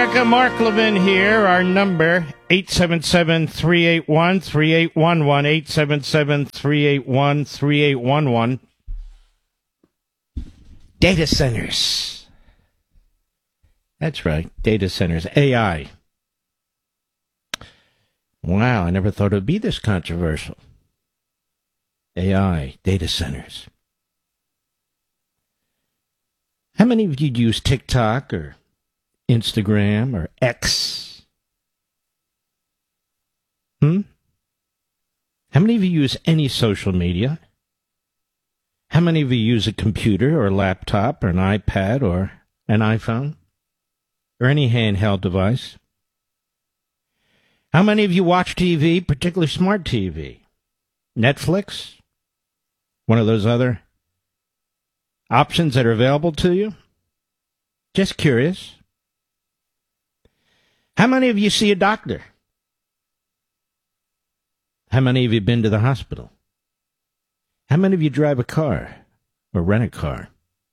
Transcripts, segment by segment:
Mark Levin here. Our number, 877-381-3811, 877-381-3811. Data centers. That's right, data centers. AI. Wow, I never thought it would be this controversial. AI, data centers. How many of you use TikTok or Instagram or X? How many of you use any social media? How many of you use a computer or a laptop or an iPad or an iPhone or any handheld device? How many of you watch TV, particularly smart TV? Netflix? One of those other options that are available to you? Just curious. How many of you see a doctor? How many of you been to the hospital? How many of you drive a car or rent a car?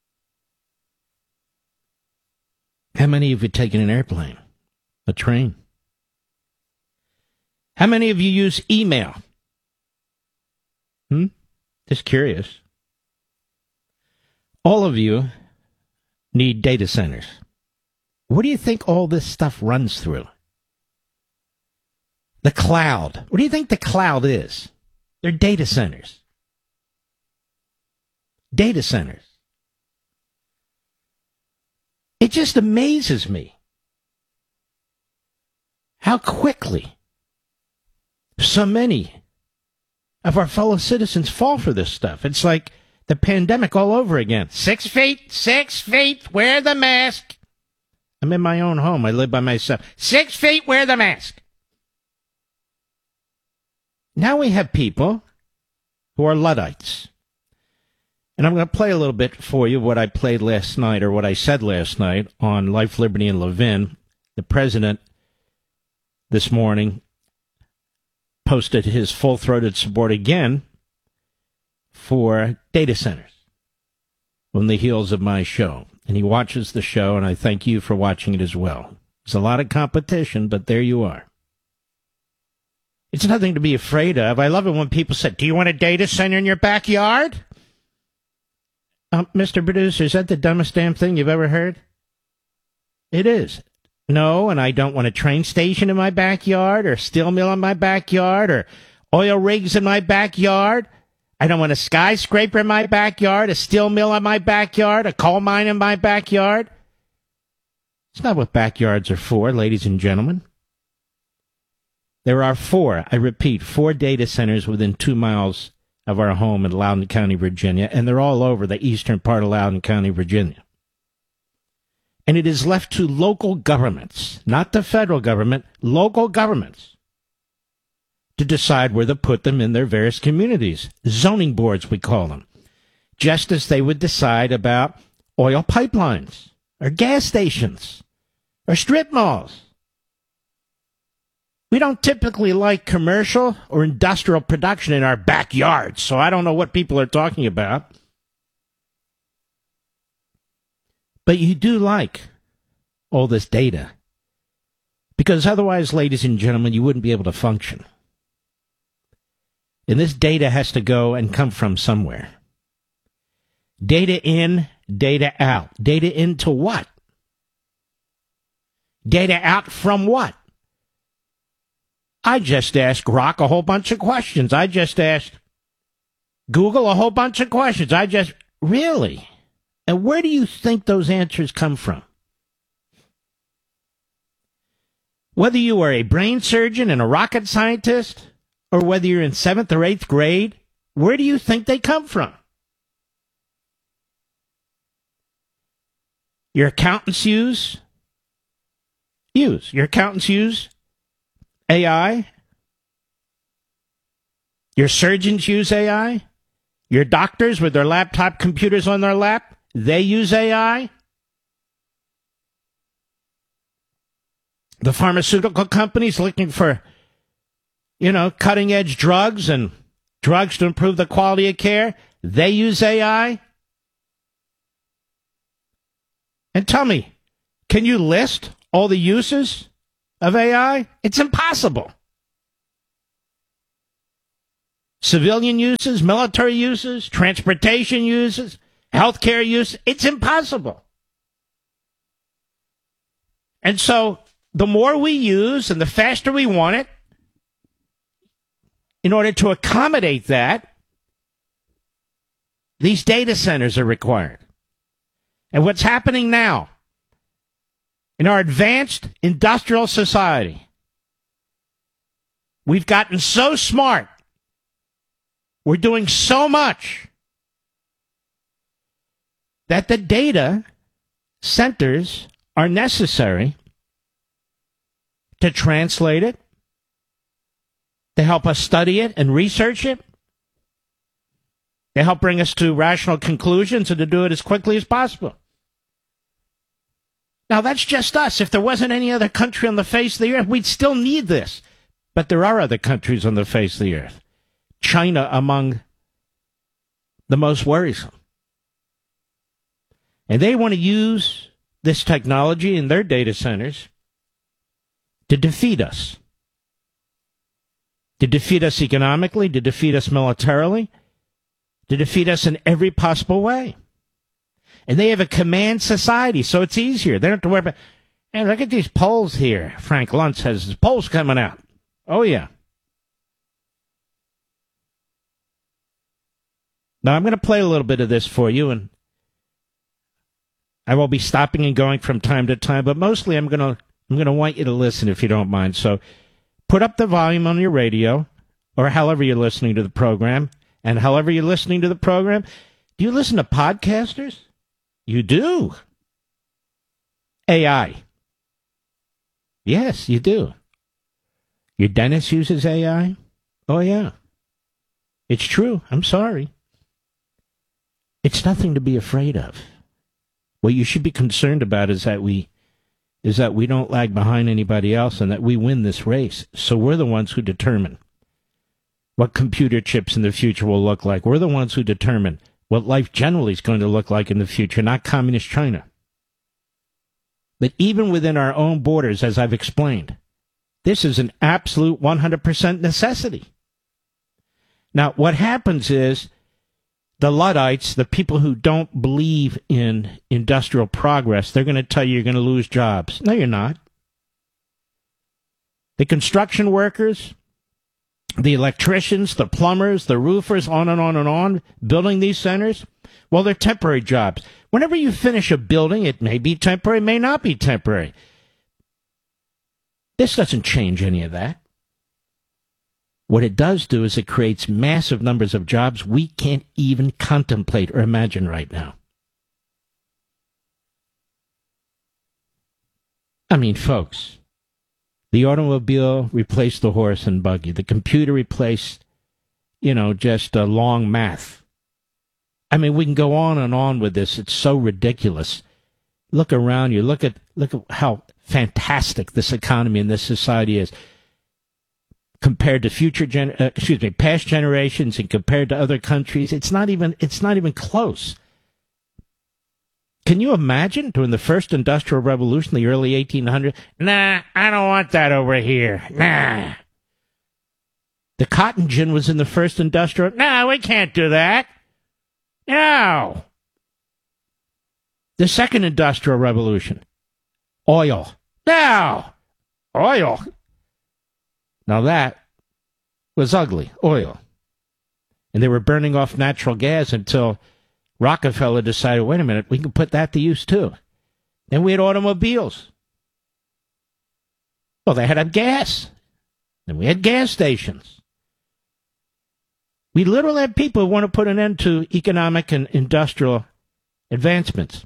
How many of you taken an airplane, a train? How many of you use email? Just curious. All of you need data centers. What do you think all this stuff runs through? The cloud. What do you think the cloud is? They're data centers. Data centers. It just amazes me how quickly so many of our fellow citizens fall for this stuff. It's like the pandemic all over again. 6 feet, wear the mask. I'm in my own home. I live by myself. 6 feet, wear the mask. Now we have people who are Luddites. And I'm going to play a little bit for you what I played last night, or what I said last night on Life, Liberty, and Levin. The president this morning posted his full-throated support again for data centers on the heels of my show. And he watches the show, and I thank you for watching it as well. There's a lot of competition, but there you are. It's nothing to be afraid of. I love it when people say, do you want a data center in your backyard? Mr. Producer, is that the dumbest damn thing you've ever heard? It is. No, and I don't want a train station in my backyard, or a steel mill in my backyard, or oil rigs in my backyard. I don't want a skyscraper in my backyard, a steel mill in my backyard, a coal mine in my backyard. It's not what backyards are for, ladies and gentlemen. There are I repeat, 4 data centers within 2 miles of our home in Loudoun County, Virginia, and they're all over the eastern part of Loudoun County, Virginia. And it is left to local governments, not the federal government, local governments, to decide where to put them in their various communities. Zoning boards, we call them. Just as they would decide about oil pipelines, or gas stations, or strip malls. We don't typically like commercial or industrial production in our backyards, so I don't know what people are talking about. But you do like all this data, because otherwise, ladies and gentlemen, you wouldn't be able to function. And this data has to go and come from somewhere. Data in, data out. Data into what? Data out from what? I just asked Grok a whole bunch of questions. I just asked Google a whole bunch of questions. Really? And where do you think those answers come from? Whether you are a brain surgeon and a rocket scientist, or whether you're in 7th or 8th grade, where do you think they come from? Your accountants use AI. Your surgeons use AI. Your doctors with their laptop computers on their lap, they use AI. The pharmaceutical companies looking for, cutting-edge drugs and drugs to improve the quality of care, they use AI. And tell me, can you list all the uses of AI? It's impossible. Civilian uses, military uses, transportation uses, healthcare use. It's impossible. And so the more we use and the faster we want it, in order to accommodate that, these data centers are required. And what's happening now in our advanced industrial society, we've gotten so smart. We're doing so much that the data centers are necessary to translate it, to help us study it and research it, to help bring us to rational conclusions and to do it as quickly as possible. Now, that's just us. If there wasn't any other country on the face of the earth, we'd still need this. But there are other countries on the face of the earth. China among the most worrisome. And they want to use this technology in their data centers to defeat us. To defeat us economically, to defeat us militarily, to defeat us in every possible way. And they have a command society, so it's easier. They don't have to worry about, hey, look at these polls here. Frank Luntz has his polls coming out. Oh, yeah. Now, I'm going to play a little bit of this for you, and I will be stopping and going from time to time, but mostly I'm going to want you to listen if you don't mind. So put up the volume on your radio, or however you're listening to the program, and however you're listening to the program, do you listen to podcasters? You do. AI. Yes, you do. Your dentist uses AI? Oh, yeah. It's true. I'm sorry. It's nothing to be afraid of. What you should be concerned about is that we don't lag behind anybody else and that we win this race. So we're the ones who determine what computer chips in the future will look like. We're the ones who determine what life generally is going to look like in the future, not communist China. But even within our own borders, as I've explained, this is an absolute 100% necessity. Now, what happens is the Luddites, the people who don't believe in industrial progress, they're going to tell you you're going to lose jobs. No, you're not. The construction workers, the electricians, the plumbers, the roofers, on and on and on, building these centers, well, they're temporary jobs. Whenever you finish a building, it may be temporary, may not be temporary. This doesn't change any of that. What it does do is it creates massive numbers of jobs we can't even contemplate or imagine right now. I mean, folks, the automobile replaced the horse and buggy. The computer replaced, just long math. I mean, we can go on and on with this. It's so ridiculous. Look around you. Look at how fantastic this economy and this society is. Compared to past generations and compared to other countries, it's not even close. Can you imagine during the first industrial revolution, the early 1800s? Nah, I don't want that over here. Nah. The cotton gin was in the first industrial. Nah, we can't do that. No. The second industrial revolution. Oil. No. Oil. Now that was ugly, oil. And they were burning off natural gas until Rockefeller decided, wait a minute, we can put that to use too. Then we had automobiles. Well, they had gas. Then we had gas stations. We literally had people who want to put an end to economic and industrial advancements.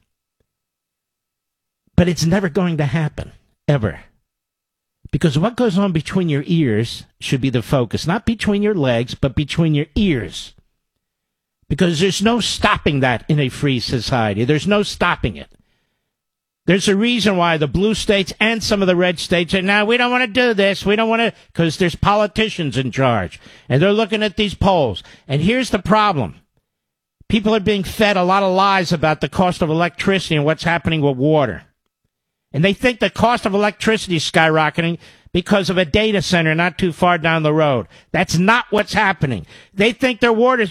But it's never going to happen, ever. Because what goes on between your ears should be the focus. Not between your legs, but between your ears. Because there's no stopping that in a free society. There's no stopping it. There's a reason why the blue states and some of the red states say, no, we don't want to do this. We don't want to, because there's politicians in charge. And they're looking at these polls. And here's the problem. People are being fed a lot of lies about the cost of electricity and what's happening with water. And they think the cost of electricity is skyrocketing because of a data center not too far down the road. That's not what's happening. They think their water